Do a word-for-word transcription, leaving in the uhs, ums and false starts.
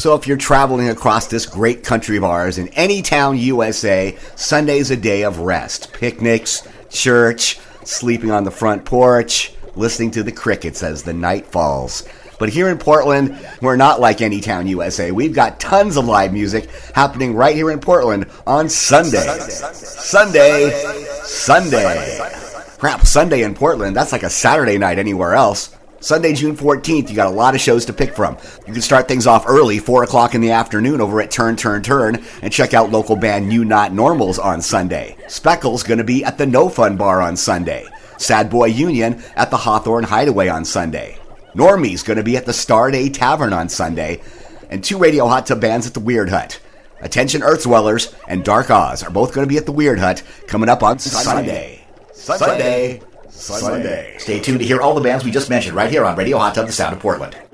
So if you're traveling across this great country of ours in any town U S A, Sunday's a day of rest. Picnics, church, sleeping on the front porch, listening to the crickets as the night falls. But here in Portland, we're not like any town U S A. We've got tons of live music happening right here in Portland on Sunday. Sunday. Sunday. Crap, Sunday in Portland, that's like a Saturday night anywhere else. Sunday, June fourteenth, you got a lot of shows to pick from. You can start things off early, four o'clock in the afternoon over at Turn, Turn, Turn, and check out local band You Not Normals on Sunday. Speckle's going to be at the No Fun Bar on Sunday. Sad Boy Union at the Hawthorne Hideaway on Sunday. Normie's going to be at the Star Day Tavern on Sunday. And two Radio Hot Tub bands at the Weird Hut. Attention Earth Dwellers and Dark Oz are both going to be at the Weird Hut coming up on Sunday. Sunday. Sunday. Sunday. Stay tuned to hear all the bands we just mentioned right here on Radio Hot Tub, the Sound of Portland.